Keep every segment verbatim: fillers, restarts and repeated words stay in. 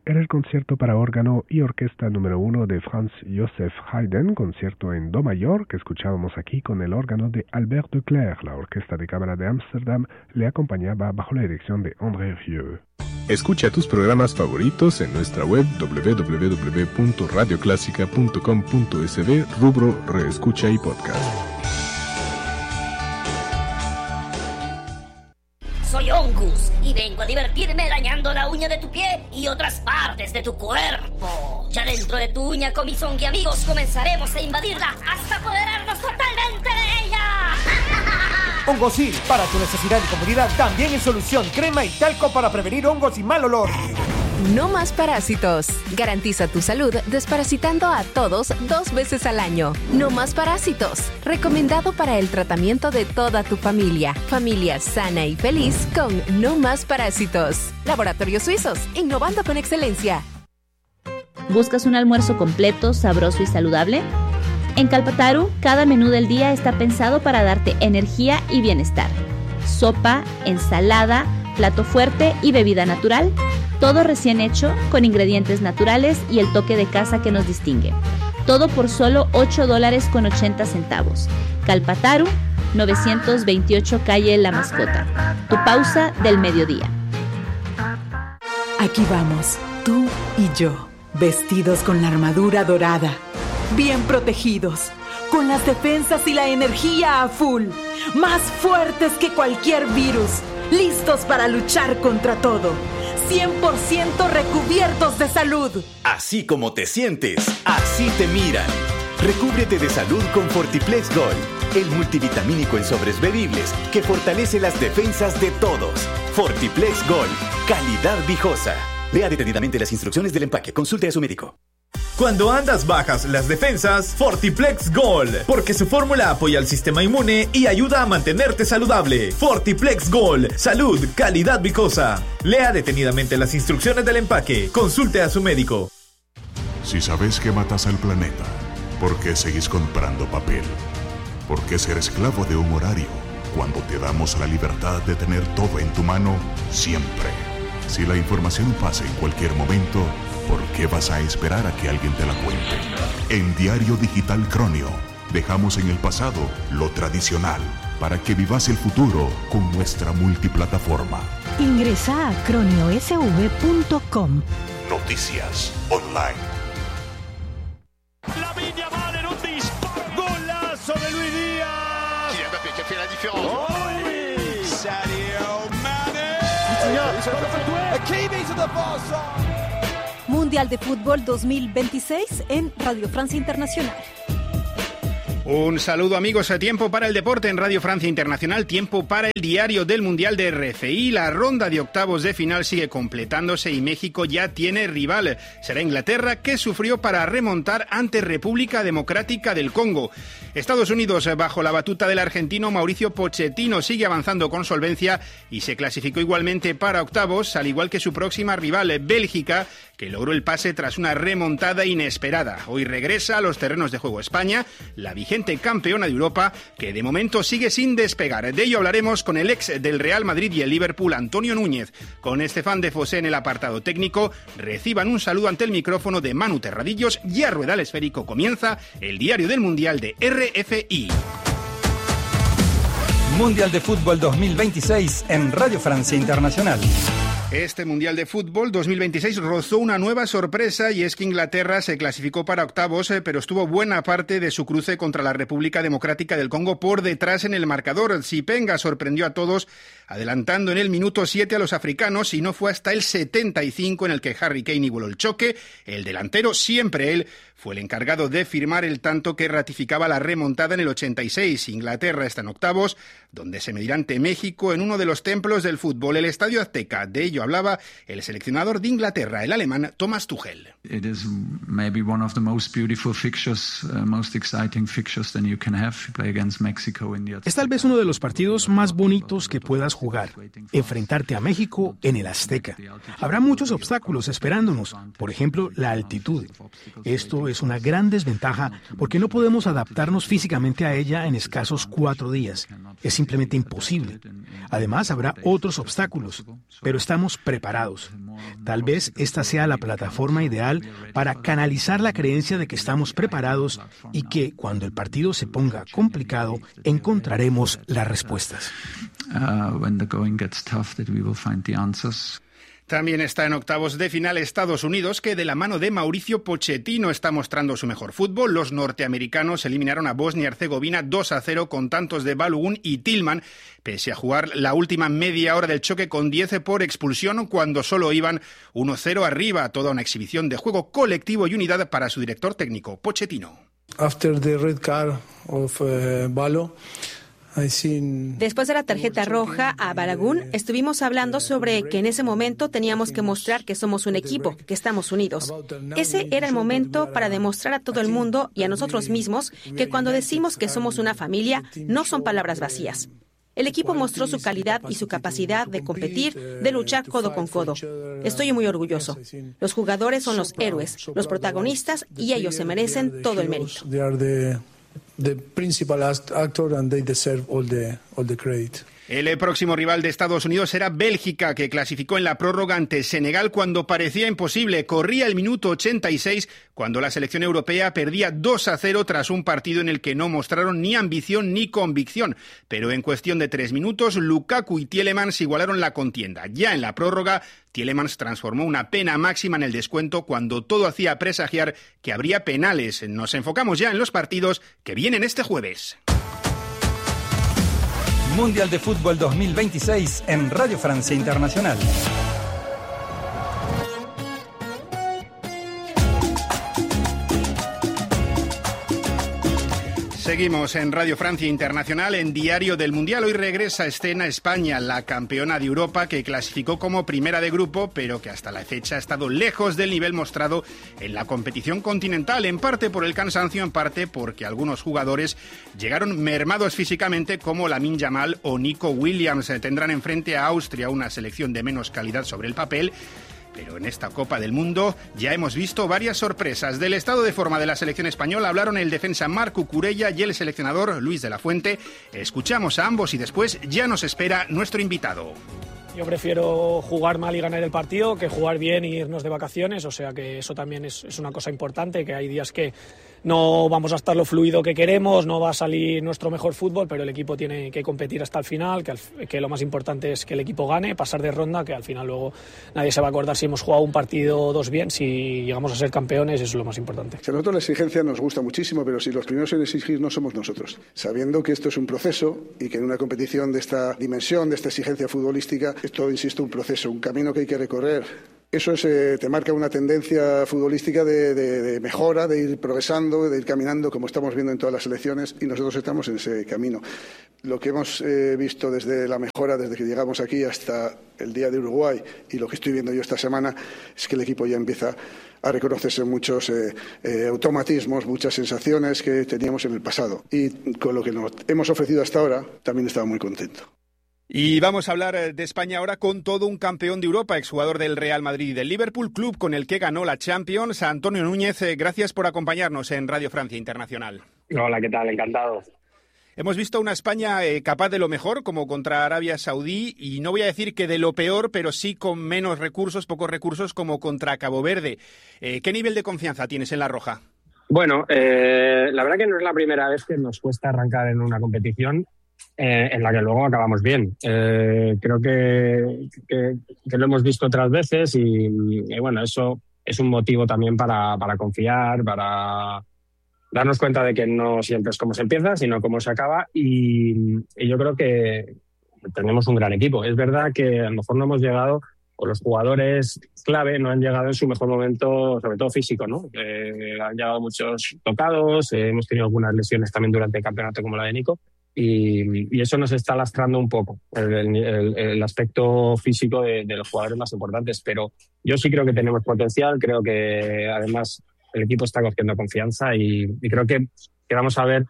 era el concierto para órgano y orquesta número uno de Franz Joseph Haydn, concierto en do mayor, que escuchábamos aquí con el órgano de Albert de Clercq. La orquesta de cámara de Ámsterdam le acompañaba bajo la dirección de André Rieu. Escucha tus programas favoritos en nuestra web doble u doble u doble u punto radio clásica punto com punto es be, rubro Reescucha y Podcast. Soy Ongus y vengo a divertirme dañando la uña de tu pie y otras partes de tu cuerpo. Ya dentro de tu uña, con mis ongi amigos, comenzaremos a invadirla hasta apoderarnos totalmente de ella. Hongosil, para tu necesidad y comodidad, también en solución, crema y talco para prevenir hongos y mal olor. No más parásitos. Garantiza tu salud desparasitando a todos dos veces al año. No más parásitos. Recomendado para el tratamiento de toda tu familia. Familia sana y feliz con No más parásitos. Laboratorios Suizos, innovando con excelencia. ¿Buscas un almuerzo completo, sabroso y saludable? En Calpataru, cada menú del día está pensado para darte energía y bienestar. Sopa, ensalada, plato fuerte y bebida natural. Todo recién hecho, con ingredientes naturales y el toque de casa que nos distingue. Todo por solo ocho dólares con ochenta centavos. Calpataru, novecientos veintiocho calle La Mascota. Tu pausa del mediodía. Aquí vamos, tú y yo, vestidos con la armadura dorada, bien protegidos, con las defensas y la energía a full, más fuertes que cualquier virus, listos para luchar contra todo. cien por ciento recubiertos de salud. Así como te sientes, así te miran. Recúbrete de salud con Fortiplex Gold, el multivitamínico en sobres bebibles que fortalece las defensas de todos. Fortiplex Gold, calidad viejosa. Lea detenidamente las instrucciones del empaque. Consulte a su médico. Cuando andas bajas las defensas, Fortiplex Gold, porque su fórmula apoya al sistema inmune y ayuda a mantenerte saludable. Fortiplex Gold, salud, calidad vicosa. Lea detenidamente las instrucciones del empaque. Consulte a su médico. Si sabes que matas al planeta, ¿por qué seguís comprando papel? ¿Por qué ser esclavo de un horario cuando te damos la libertad de tener todo en tu mano siempre? Si la información pasa en cualquier momento, ¿por qué vas a esperar a que alguien te la cuente? En Diario Digital Cronio, dejamos en el pasado lo tradicional para que vivas el futuro con nuestra multiplataforma. Ingresa a cronio s v punto com. Noticias online. La Viña vale en un disparo. Golazo de Luis Díaz. Kylian Mbappé qui a fait la différence. Oh, oui. Sadio Mané. Hakimi to the far side. Mundial de Fútbol dos mil veintiséis en Radio Francia Internacional. Un saludo, amigos, a tiempo para el deporte en Radio Francia Internacional, tiempo para el diario del Mundial de R F I. La ronda de octavos de final sigue completándose y México ya tiene rival. Será Inglaterra, que sufrió para remontar ante República Democrática del Congo. Estados Unidos, bajo la batuta del argentino Mauricio Pochettino, sigue avanzando con solvencia y se clasificó igualmente para octavos, al igual que su próxima rival, Bélgica, que logró el pase tras una remontada inesperada. Hoy regresa a los terrenos de juego España, la vigente campeona de Europa, que de momento sigue sin despegar. De ello hablaremos con el ex del Real Madrid y el Liverpool, Antonio Núñez, con Estefan de Fosé en el apartado técnico. Reciban un saludo ante el micrófono de Manu Terradillos y a Rueda al Esférico comienza el diario del Mundial de R F I. Mundial de Fútbol dos mil veintiséis en Radio Francia Internacional. Este Mundial de Fútbol dos mil veintiséis rozó una nueva sorpresa y es que Inglaterra se clasificó para octavos, pero estuvo buena parte de su cruce contra la República Democrática del Congo por detrás en el marcador. Zipenga sorprendió a todos adelantando en el minuto siete a los africanos y no fue hasta el setenta y cinco en el que Harry Kane igualó el choque. El delantero, siempre él, fue el encargado de firmar el tanto que ratificaba la remontada en el ochenta y seis. Inglaterra está en octavos, donde se medirá ante México en uno de los templos del fútbol, el Estadio Azteca. De ello hablaba el seleccionador de Inglaterra, el alemán Thomas Tuchel. It is maybe one of the most beautiful fixtures, uh, most exciting fixtures that you can have. You play against Mexico in the... Es tal vez uno de los partidos más bonitos que puedas jugar, enfrentarte a México en el Azteca. Habrá muchos obstáculos esperándonos, por ejemplo, la altitud. Esto es una gran desventaja porque no podemos adaptarnos físicamente a ella en escasos cuatro días. Es simplemente imposible. Además, habrá otros obstáculos, pero estamos preparados. Tal vez esta sea la plataforma ideal para canalizar la creencia de que estamos preparados y que cuando el partido se ponga complicado encontraremos las respuestas. Uh, when the going gets tough, that we will find the answers. También está en octavos de final Estados Unidos, que de la mano de Mauricio Pochettino está mostrando su mejor fútbol. Los norteamericanos eliminaron a Bosnia y Herzegovina dos a cero con tantos de Balogun y Tillman, pese a jugar la última media hora del choque con diez por expulsión cuando solo iban uno cero arriba. Toda una exhibición de juego colectivo y unidad para su director técnico, Pochettino. After the red card of uh, Balo, Después de la tarjeta roja a Balogun, estuvimos hablando sobre que en ese momento teníamos que mostrar que somos un equipo, que estamos unidos. Ese era el momento para demostrar a todo el mundo y a nosotros mismos que cuando decimos que somos una familia, no son palabras vacías. El equipo mostró su calidad y su capacidad de competir, de luchar codo con codo. Estoy muy orgulloso. Los jugadores son los héroes, los protagonistas, y ellos se merecen todo el mérito. The principal actor and they deserve all the all the credit. El próximo rival de Estados Unidos será Bélgica, que clasificó en la prórroga ante Senegal cuando parecía imposible. Corría el minuto ochenta y seis cuando la selección europea perdía dos a cero tras un partido en el que no mostraron ni ambición ni convicción. Pero en cuestión de tres minutos, Lukaku y Tielemans igualaron la contienda. Ya en la prórroga, Tielemans transformó una pena máxima en el descuento cuando todo hacía presagiar que habría penales. Nos enfocamos ya en los partidos que vienen este jueves. Mundial de Fútbol dos mil veintiséis en Radio Francia Internacional. Seguimos en Radio Francia Internacional, en Diario del Mundial. Hoy regresa a escena España, la campeona de Europa que clasificó como primera de grupo, pero que hasta la fecha ha estado lejos del nivel mostrado en la competición continental, en parte por el cansancio, en parte porque algunos jugadores llegaron mermados físicamente, como Lamine Yamal o Nico Williams. Tendrán enfrente a Austria, una selección de menos calidad sobre el papel. Pero en esta Copa del Mundo ya hemos visto varias sorpresas. Del estado de forma de la selección española hablaron el defensa Marc Cucurella y el seleccionador Luis de la Fuente. Escuchamos a ambos y después ya nos espera nuestro invitado. Yo prefiero jugar mal y ganar el partido que jugar bien y irnos de vacaciones, o sea que eso también es, es una cosa importante, que hay días que no vamos a estar lo fluido que queremos, no va a salir nuestro mejor fútbol, pero el equipo tiene que competir hasta el final, que, al, que lo más importante es que el equipo gane, pasar de ronda, que al final luego nadie se va a acordar si hemos jugado un partido o dos bien, si llegamos a ser campeones, eso es lo más importante. A nosotros la exigencia nos gusta muchísimo, pero si los primeros en exigir no somos nosotros, sabiendo que esto es un proceso y que en una competición de esta dimensión, de esta exigencia futbolística, es todo, insisto, un proceso, un camino que hay que recorrer. Eso es, eh, te marca una tendencia futbolística de, de, de mejora, de ir progresando, de ir caminando, como estamos viendo en todas las selecciones, y nosotros estamos en ese camino. Lo que hemos eh, visto desde la mejora, desde que llegamos aquí hasta el día de Uruguay, y lo que estoy viendo yo esta semana, es que el equipo ya empieza a reconocerse muchos eh, eh, automatismos, muchas sensaciones que teníamos en el pasado. Y con lo que nos hemos ofrecido hasta ahora, también estaba muy contento. Y vamos a hablar de España ahora con todo un campeón de Europa, exjugador del Real Madrid y del Liverpool, club con el que ganó la Champions. Antonio Núñez, gracias por acompañarnos en Radio Francia Internacional. Hola, ¿qué tal? Encantado. Hemos visto una España eh, capaz de lo mejor, como contra Arabia Saudí, y no voy a decir que de lo peor, pero sí con menos recursos, pocos recursos, como contra Cabo Verde. Eh, ¿Qué nivel de confianza tienes en la Roja? Bueno, eh, la verdad que no es la primera vez que nos cuesta arrancar en una competición Eh, en la que luego acabamos bien. Eh, creo que, que, que lo hemos visto otras veces y, y bueno, eso es un motivo también para, para confiar, para darnos cuenta de que no siempre es como se empieza, sino cómo se acaba, y, y yo creo que tenemos un gran equipo. Es verdad que a lo mejor no hemos llegado, o los jugadores clave no han llegado en su mejor momento, sobre todo físico, ¿no? Eh, han llegado muchos tocados, eh, hemos tenido algunas lesiones también durante el campeonato como la de Nico, y, y eso nos está lastrando un poco el, el, el aspecto físico de, de los jugadores más importantes, pero yo sí creo que tenemos potencial, creo que además el equipo está cogiendo confianza y, y creo que, que vamos a ver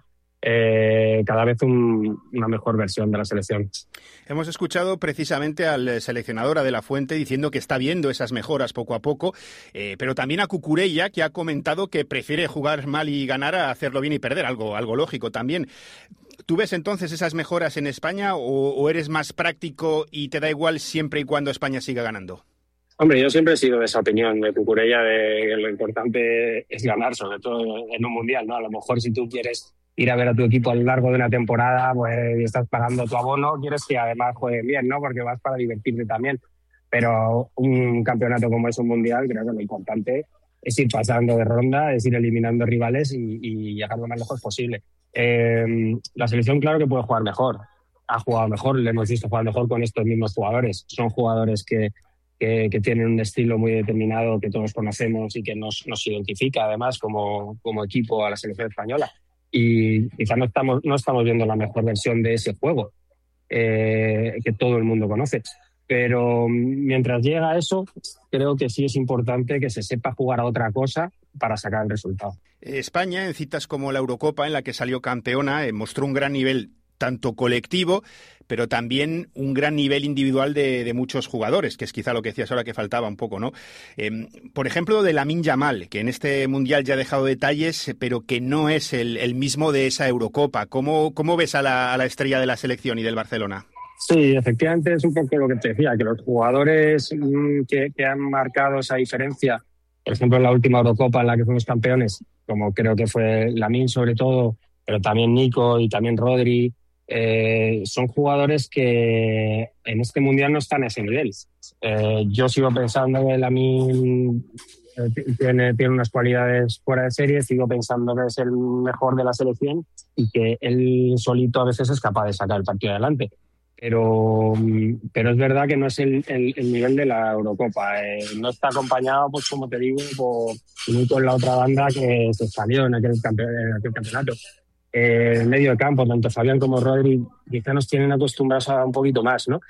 Eh, cada vez un, una mejor versión de la selección. Hemos escuchado precisamente al seleccionador de la Fuente diciendo que está viendo esas mejoras poco a poco, eh, pero también a Cucurella, que ha comentado que prefiere jugar mal y ganar a hacerlo bien y perder, algo, algo lógico también. ¿Tú ves entonces esas mejoras en España o, o eres más práctico y te da igual siempre y cuando España siga ganando? Hombre, yo siempre he sido de esa opinión de Cucurella, de que lo importante es ganar, sobre todo en un mundial, ¿no? A lo mejor si tú quieres ir a ver a tu equipo a lo largo de una temporada, pues estás pagando tu abono, quieres que además jueguen bien, ¿no? Porque vas para divertirte también. Pero un campeonato como es un mundial, creo que lo importante es ir pasando de ronda, es ir eliminando rivales y, y llegar lo más lejos posible. Eh, la selección, claro que puede jugar mejor. Ha jugado mejor, le hemos visto jugar mejor con estos mismos jugadores. Son jugadores que Que, que tienen un estilo muy determinado que todos conocemos y que nos, nos identifica además como, como equipo a la selección española. Y quizá no estamos, no estamos viendo la mejor versión de ese juego eh, que todo el mundo conoce. Pero mientras llega eso, creo que sí es importante que se sepa jugar a otra cosa para sacar el resultado. España, en citas como la Eurocopa, en la que salió campeona, eh, mostró un gran nivel tanto colectivo, pero también un gran nivel individual de, de muchos jugadores, que es quizá lo que decías ahora que faltaba un poco, ¿no? Eh, por ejemplo, de Lamine Yamal, que en este Mundial ya ha dejado detalles, pero que no es el, el mismo de esa Eurocopa. ¿Cómo, cómo ves a la, a la estrella de la selección y del Barcelona? Sí, efectivamente es un poco lo que te decía, que los jugadores mmm, que, que han marcado esa diferencia, por ejemplo, en la última Eurocopa en la que fuimos campeones, como creo que fue Lamine sobre todo, pero también Nico y también Rodri, Eh, son jugadores que en este mundial no están a ese nivel. Eh, yo sigo pensando que Lamine eh, tiene, tiene unas cualidades fuera de serie, sigo pensando que es el mejor de la selección y que él solito a veces es capaz de sacar el partido adelante. Pero, pero es verdad que no es el, el, el nivel de la Eurocopa. Eh, no está acompañado, pues como te digo, por Nico en la otra banda que se salió en aquel, campe- en aquel campeonato. Eh, en medio de campo, tanto Fabián como Rodri quizá nos tienen acostumbrados a un poquito más, ¿no?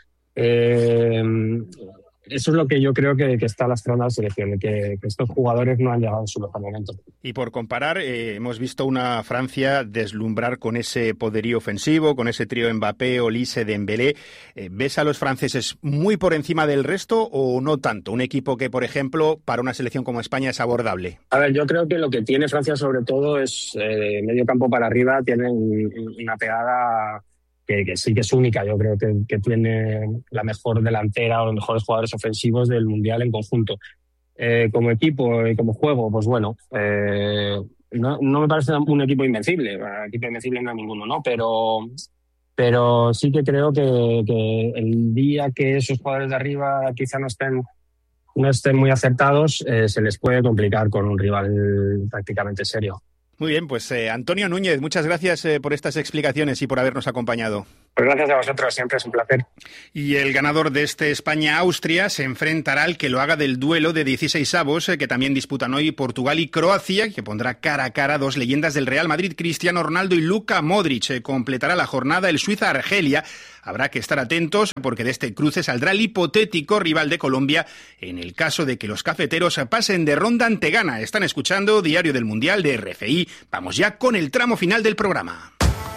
Eh, eso es lo que yo creo que, que está lastrando a la selección, que, que estos jugadores no han llegado en su mejor momento. Y por comparar, eh, hemos visto una Francia deslumbrar con ese poderío ofensivo, con ese trío Mbappé, Olise, Dembélé. Eh, ¿Ves a los franceses muy por encima del resto o no tanto? Un equipo que, por ejemplo, para una selección como España es abordable. A ver, yo creo que lo que tiene Francia sobre todo es eh, medio campo para arriba, tiene una pegada Que, que sí que es única. Yo creo que, que tiene la mejor delantera o los mejores jugadores ofensivos del Mundial en conjunto. Eh, como equipo y como juego, pues bueno, eh, no, no me parece un equipo invencible. Bueno, equipo invencible no hay ninguno, ¿no? Pero, pero sí que creo que, que el día que esos jugadores de arriba quizá no estén, no estén muy acertados, eh, se les puede complicar con un rival prácticamente serio. Muy bien, pues eh, Antonio Núñez, muchas gracias eh, por estas explicaciones y por habernos acompañado. Pues gracias a vosotros, siempre es un placer. Y el ganador de este España-Austria se enfrentará al que lo haga del duelo de dieciseisavos eh, que también disputan hoy Portugal y Croacia, que pondrá cara a cara dos leyendas del Real Madrid, Cristiano Ronaldo y Luka Modric. Eh, completará la jornada el Suiza-Argelia. Habrá que estar atentos porque de este cruce saldrá el hipotético rival de Colombia en el caso de que los cafeteros pasen de ronda ante Ghana. Están escuchando Diario del Mundial de R F I. Vamos ya con el tramo final del programa.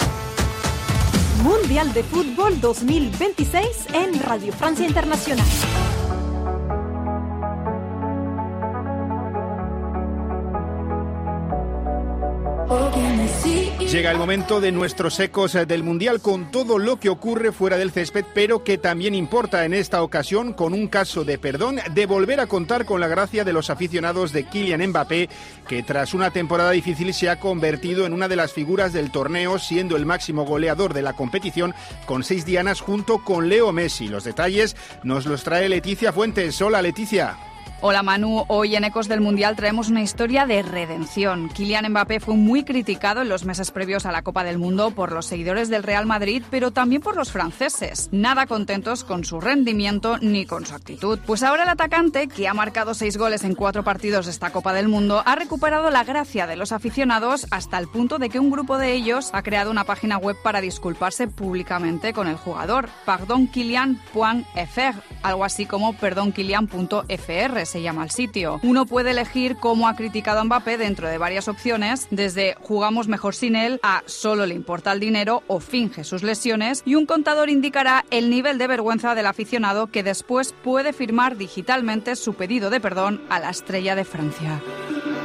Mundial de Fútbol dos mil veintiséis en Radio Francia Internacional. Llega el momento de nuestros ecos del Mundial con todo lo que ocurre fuera del césped, pero que también importa en esta ocasión con un caso de perdón, de volver a contar con la gracia de los aficionados de Kylian Mbappé, que tras una temporada difícil se ha convertido en una de las figuras del torneo, siendo el máximo goleador de la competición con seis dianas junto con Leo Messi. Los detalles nos los trae Leticia Fuentes. Hola, Leticia. Hola Manu, hoy en Ecos del Mundial traemos una historia de redención. Kylian Mbappé fue muy criticado en los meses previos a la Copa del Mundo por los seguidores del Real Madrid, pero también por los franceses, nada contentos con su rendimiento ni con su actitud. Pues ahora el atacante, que ha marcado seis goles en cuatro partidos de esta Copa del Mundo, ha recuperado la gracia de los aficionados hasta el punto de que un grupo de ellos ha creado una página web para disculparse públicamente con el jugador, pardon kylian punto f r, algo así como perdón kylian punto f r. Se llama el sitio. Uno puede elegir cómo ha criticado a Mbappé dentro de varias opciones, desde jugamos mejor sin él a solo le importa el dinero o finge sus lesiones, y un contador indicará el nivel de vergüenza del aficionado que después puede firmar digitalmente su pedido de perdón a la estrella de Francia.